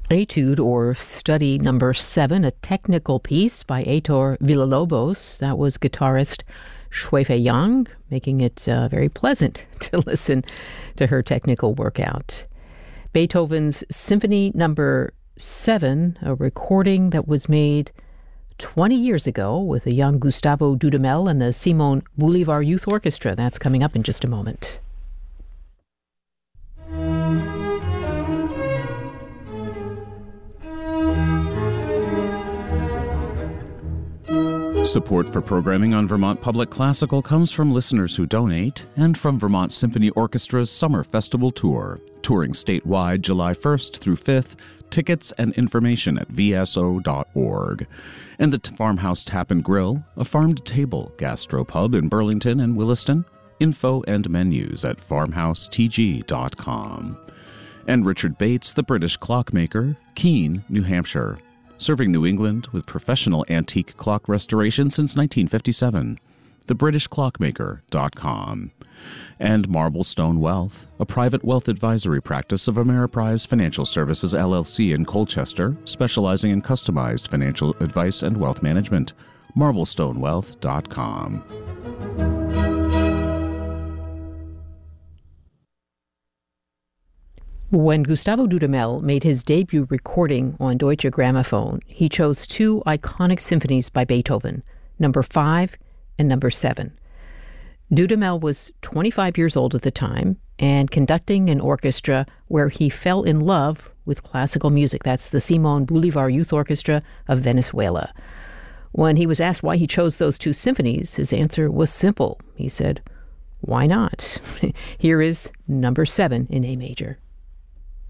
Etude, or Study Number 7, a technical piece by Heitor Villa-Lobos. That was guitarist Shui-Fei Yang, making it very pleasant to listen to her technical workout. Beethoven's Symphony Number 7, a recording that was made 20 years ago with a young Gustavo Dudamel and the Simon Bolivar Youth Orchestra. That's coming up in just a moment. Support for programming on Vermont Public Classical comes from listeners who donate and from Vermont Symphony Orchestra's Summer Festival Tour, touring statewide July 1st through 5th. Tickets and information at vso.org. And the Farmhouse Tap and Grill, a farm-to-table gastropub in Burlington and Williston. Info and menus at farmhousetg.com. And Richard Bates, the British clockmaker, Keene, New Hampshire. Serving New England with professional antique clock restoration since 1957. thebritishclockmaker.com. And Marblestone Wealth, a private wealth advisory practice of Ameriprise Financial Services LLC in Colchester, specializing in customized financial advice and wealth management. Marblestonewealth.com. When Gustavo Dudamel made his debut recording on Deutsche Grammophon, he chose two iconic symphonies by Beethoven, Number 5 and Number 7. Dudamel was 25 years old at the time and conducting an orchestra where he fell in love with classical music. That's the Simon Bolivar Youth Orchestra of Venezuela. When he was asked why he chose those two symphonies, his answer was simple. He said, "Why not?" Here is Number 7 in A major.